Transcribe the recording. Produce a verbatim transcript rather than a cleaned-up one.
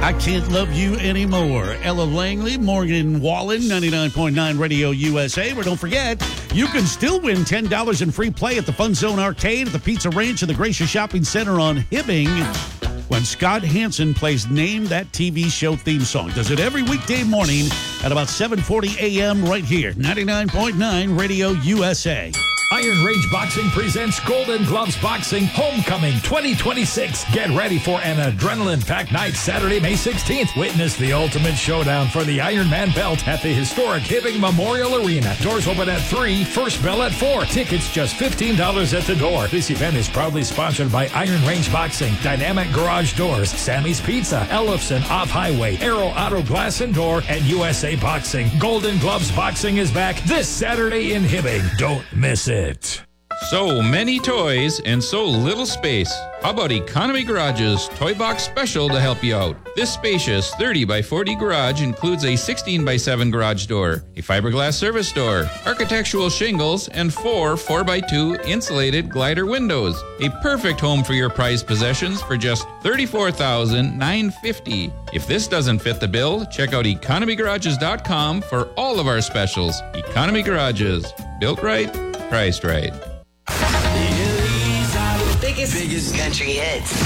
I Can't Love You Anymore. Ella Langley, Morgan Wallen, ninety-nine point nine Radio U S A. Where don't forget, you can still win ten dollars in free play at the Fun Zone Arcade, at the Pizza Ranch, and the Gracia Shopping Center on Hibbing when Scott Hansen plays Name That T V Show theme song. Does it every weekday morning at about seven forty a.m. right here, ninety-nine point nine Radio U S A. Iron Range Boxing presents Golden Gloves Boxing Homecoming twenty twenty-six. Get ready for an adrenaline-packed night Saturday, May sixteenth. Witness the ultimate showdown for the Iron Man belt at the historic Hibbing Memorial Arena. Doors open at three, first bell at four. Tickets just fifteen dollars at the door. This event is proudly sponsored by Iron Range Boxing, Dynamic Garage Doors, Sammy's Pizza, Ellefson Off Highway, Aero Auto Glass and Door, and U S A Boxing. Golden Gloves Boxing is back this Saturday in Hibbing. Don't miss it. So many toys and so little space. How about Economy Garage's Toy Box Special to help you out? This spacious thirty by forty garage includes a sixteen by seven garage door, a fiberglass service door, architectural shingles, and four four by two insulated glider windows. A perfect home for your prized possessions for just thirty-four thousand nine hundred fifty dollars. If this doesn't fit the bill, check out economy garages dot com for all of our specials. Economy Garages. Built right, priced right. Biggest, biggest country hits.